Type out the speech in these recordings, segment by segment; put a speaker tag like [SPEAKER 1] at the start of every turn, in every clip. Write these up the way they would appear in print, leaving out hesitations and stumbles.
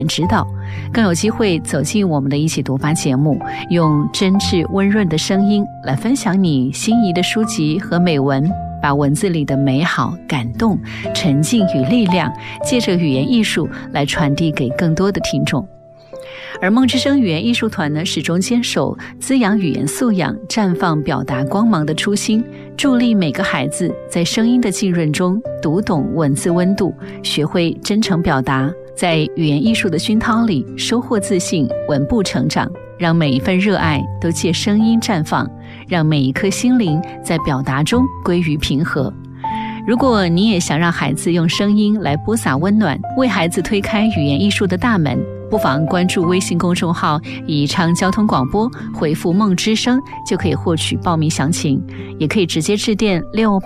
[SPEAKER 1] 指导，更有机会走进我们的一起读吧节目，用真挚温润的声音来分享你心仪的书籍和美文，把文字里的美好、感动、沉静与力量，借着语言艺术来传递给更多的听众。而梦之声语言艺术团呢，始终坚守滋养语言素养、绽放表达光芒的初心，助力每个孩子在声音的浸润中读懂文字温度，学会真诚表达，在语言艺术的熏陶里收获自信，稳步成长，让每一份热爱都借声音绽放，让每一颗心灵在表达中归于平和。如果你也想让孩子用声音来播撒温暖，为孩子推开语言艺术的大门，不妨关注微信公众号宜昌交通广播，回复梦之声就可以获取报名详情，也可以直接致电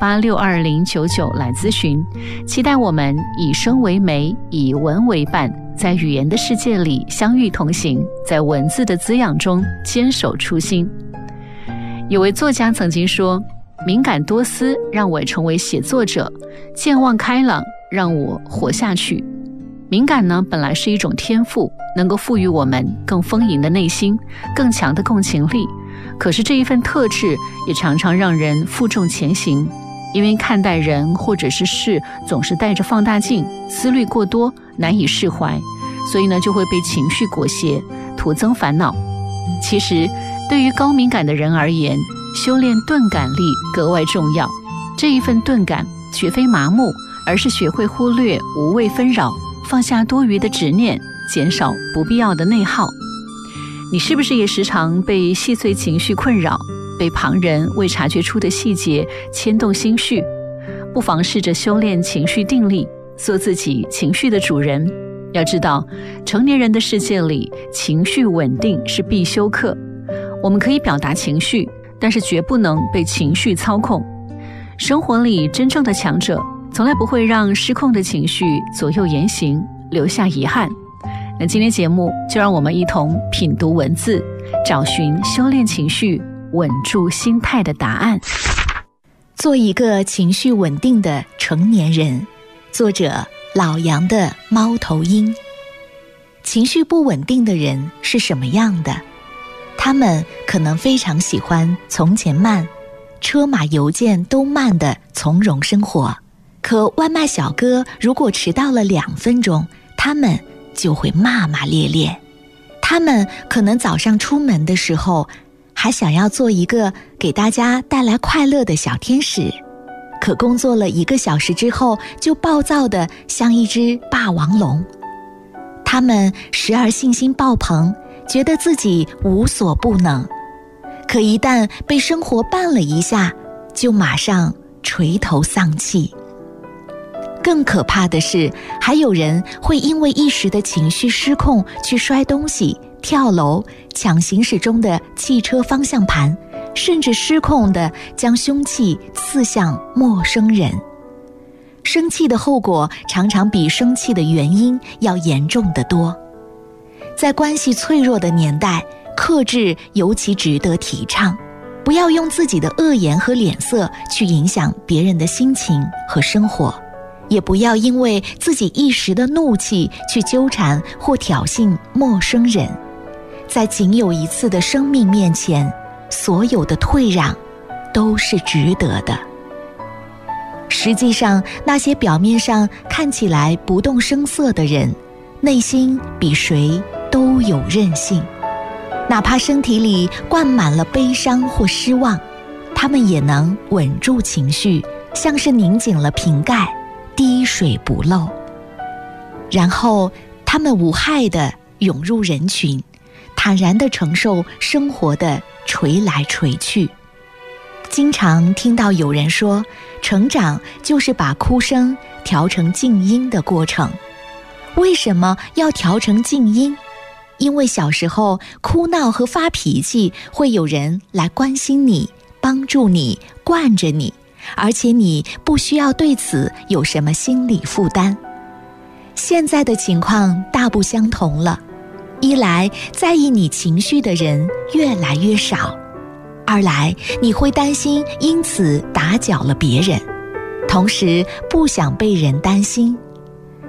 [SPEAKER 1] 68620099来咨询。期待我们以声为媒，以文为伴，在语言的世界里相遇同行，在文字的滋养中坚守初心。有位作家曾经说，敏感多思让我成为写作者，健忘开朗让我活下去。敏感呢，本来是一种天赋，能够赋予我们更丰盈的内心，更强的共情力。可是这一份特质也常常让人负重前行，因为看待人或者是事总是带着放大镜，思虑过多，难以释怀，所以呢就会被情绪裹挟，徒增烦恼。其实对于高敏感的人而言，修炼钝感力格外重要。这一份钝感绝非麻木，而是学会忽略无谓纷扰，放下多余的执念，减少不必要的内耗。你是不是也时常被细碎情绪困扰，被旁人未察觉出的细节牵动心绪？不妨试着修炼情绪定力，做自己情绪的主人。要知道，成年人的世界里，情绪稳定是必修课。我们可以表达情绪，但是绝不能被情绪操控。生活里真正的强者，从来不会让失控的情绪左右言行，留下遗憾。那今天节目就让我们一同品读文字，找寻修炼情绪、稳住心态的答案。
[SPEAKER 2] 做一个情绪稳定的成年人。作者老杨的猫头鹰。情绪不稳定的人是什么样的？他们可能非常喜欢从前慢，车马邮件都慢的从容生活。可外卖小哥如果迟到了2分钟，他们就会骂骂咧咧。他们可能早上出门的时候，还想要做一个给大家带来快乐的小天使，可工作了1个小时之后，就暴躁得像一只霸王龙。他们时而信心爆棚，觉得自己无所不能，可一旦被生活绊了一下，就马上垂头丧气。更可怕的是，还有人会因为一时的情绪失控去摔东西、跳楼、抢行驶中的汽车方向盘，甚至失控地将凶器刺向陌生人。生气的后果常常比生气的原因要严重得多。在关系脆弱的年代，克制尤其值得提倡。不要用自己的恶言和脸色去影响别人的心情和生活，也不要因为自己一时的怒气去纠缠或挑衅陌生人。在仅有一次的生命面前，所有的退让都是值得的。实际上，那些表面上看起来不动声色的人，内心比谁都有韧性。哪怕身体里灌满了悲伤或失望，他们也能稳住情绪，像是拧紧了瓶盖，滴水不漏。然后他们无害地涌入人群，坦然地承受生活的捶来捶去。经常听到有人说，成长就是把哭声调成静音的过程。为什么要调成静音？因为小时候哭闹和发脾气会有人来关心你，帮助你，惯着你，而且你不需要对此有什么心理负担。现在的情况大不相同了，一来在意你情绪的人越来越少，二来你会担心因此打搅了别人，同时不想被人担心。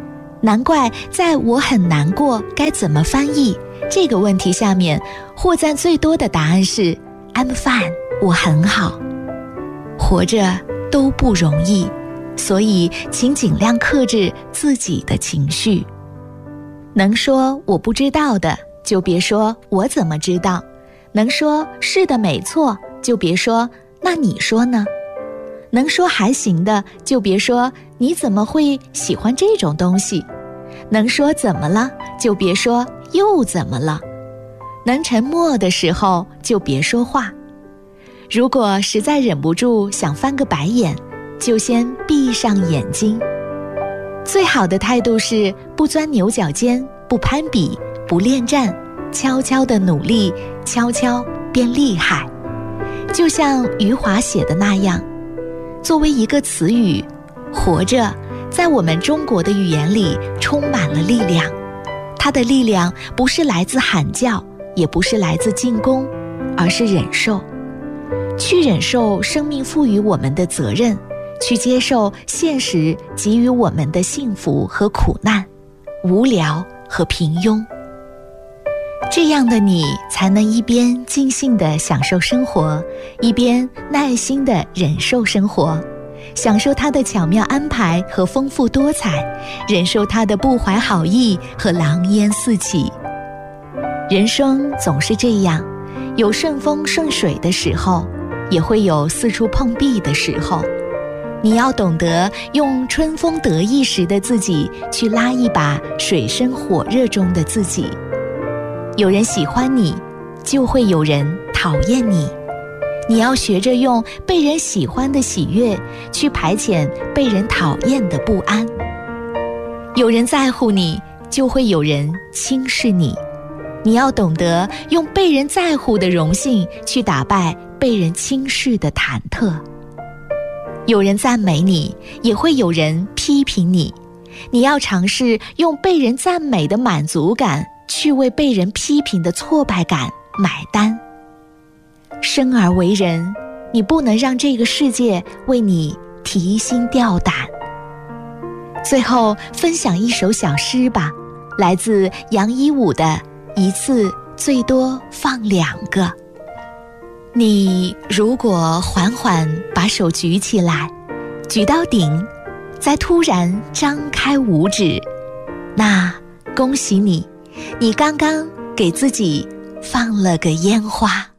[SPEAKER 2] 难怪在我很难过该怎么翻译这个问题下面，获赞最多的答案是 I'm fine， 我很好。活着都不容易，所以请尽量克制自己的情绪。能说我不知道的，就别说我怎么知道；能说是的没错，就别说那你说呢；能说还行的，就别说你怎么会喜欢这种东西；能说怎么了，就别说又怎么了；能沉默的时候，就别说话。如果实在忍不住想翻个白眼，就先闭上眼睛。最好的态度是不钻牛角尖，不攀比，不恋战，悄悄地努力，悄悄变厉害。就像余华写的那样，作为一个词语，活着在我们中国的语言里充满了力量。它的力量不是来自喊叫，也不是来自进攻，而是忍受。去忍受生命赋予我们的责任，去接受现实给予我们的幸福和苦难，无聊和平庸。这样的你才能一边尽兴地享受生活，一边耐心地忍受生活，享受它的巧妙安排和丰富多彩，忍受它的不怀好意和狼烟四起。人生总是这样，有顺风顺水的时候，也会有四处碰壁的时候。你要懂得用春风得意时的自己去拉一把水深火热中的自己。有人喜欢你，就会有人讨厌你。你要学着用被人喜欢的喜悦去排遣被人讨厌的不安。有人在乎你，就会有人轻视你。你要懂得用被人在乎的荣幸去打败被人轻视的忐忑。有人赞美你，也会有人批评你。你要尝试用被人赞美的满足感去为被人批评的挫败感买单。生而为人，你不能让这个世界为你提心吊胆。最后分享一首小诗吧，来自杨一武的一次最多放2个。你如果缓缓把手举起来，举到顶，再突然张开5指，那恭喜你，你刚刚给自己放了个烟花。